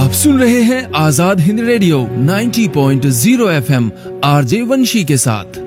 आप सुन रहे हैं Azad Hind radio 90.0 FM RJ वंशी के साथ।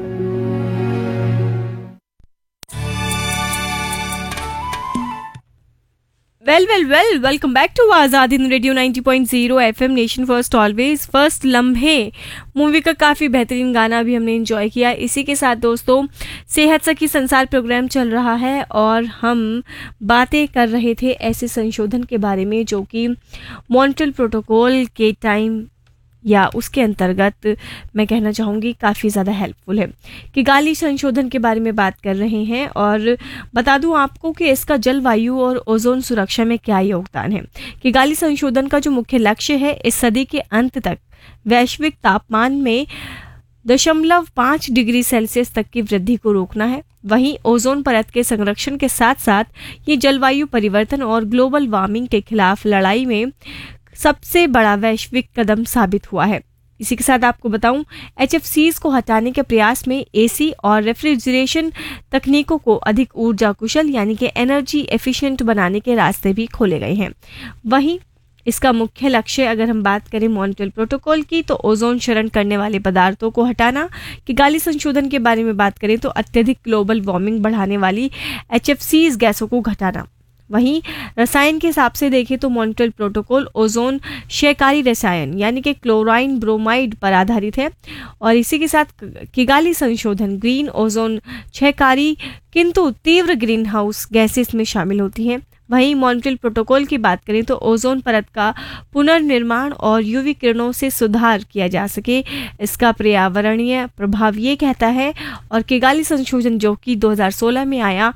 Welcome back to Azad Hind radio 90.0 FM nation first always first. लम्हे मूवी का काफ़ी बेहतरीन गाना भी हमने एंजॉय किया। इसी के साथ दोस्तों सेहत सखी संसार प्रोग्राम चल रहा है और हम बातें कर रहे थे ऐसे संशोधन के बारे में जो कि मॉन्ट्रियल प्रोटोकॉल के टाइम या उसके अंतर्गत मैं कहना चाहूँगी काफ़ी ज़्यादा हेल्पफुल है। किगाली संशोधन के बारे में बात कर रहे हैं और बता दूं आपको कि इसका जलवायु और ओजोन सुरक्षा में क्या योगदान है। किगाली संशोधन का जो मुख्य लक्ष्य है इस सदी के अंत तक वैश्विक तापमान में 0.5 डिग्री सेल्सियस तक की वृद्धि को रोकना है। वहीं ओजोन परत के संरक्षण के साथ साथ ये जलवायु परिवर्तन और ग्लोबल वार्मिंग के खिलाफ लड़ाई में सबसे बड़ा वैश्विक कदम साबित हुआ है। इसी के साथ आपको बताऊं HFCs को हटाने के प्रयास में AC और रेफ्रिजरेशन तकनीकों को अधिक ऊर्जा कुशल यानी कि एनर्जी एफिशिएंट बनाने के रास्ते भी खोले गए हैं। वहीं इसका मुख्य लक्ष्य अगर हम बात करें मॉन्ट्रियल प्रोटोकॉल की तो ओजोन क्षरण करने वाले पदार्थों को हटाना। किगाली संशोधन के बारे में बात करें तो अत्यधिक ग्लोबल वार्मिंग बढ़ाने वाली HFCs गैसों को घटाना। वहीं रसायन के हिसाब से देखें तो मॉन्ट्रियल प्रोटोकॉल ओजोन क्षयकारी रसायन यानी कि क्लोराइन ब्रोमाइड पर आधारित है और इसी के साथ किगाली संशोधन ग्रीन ओजोन क्षयकारी किंतु तीव्र ग्रीन हाउस गैसेस में शामिल होती हैं। वहीं मॉन्ट्रियल प्रोटोकॉल की बात करें तो ओजोन परत का पुनर्निर्माण और यूवी किरणों से सुधार किया जा सके इसका पर्यावरणीय प्रभाव ये कहता है। और किगाली संशोधन जो कि 2016 में आया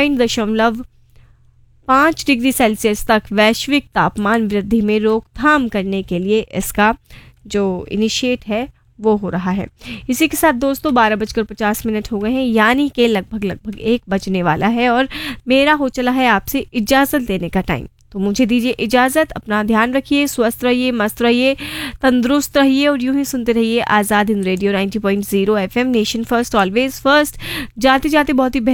0.5 डिग्री सेल्सियस तक वैश्विक तापमान वृद्धि में रोकथाम करने के लिए इसका जो इनिशिएट है वो हो रहा है। इसी के साथ दोस्तों 12:50 हो गए हैं यानी कि लगभग 1 बजने वाला है और मेरा हो चला है आपसे इजाज़त देने का टाइम। तो मुझे दीजिए इजाज़त। अपना ध्यान रखिए, स्वस्थ रहिए, मस्त रहिए, तंदुरुस्त रहिए और यूं ही सुनते रहिए Azad Hind radio 90.0 FM nation first always first. जाते जाते बहुत ही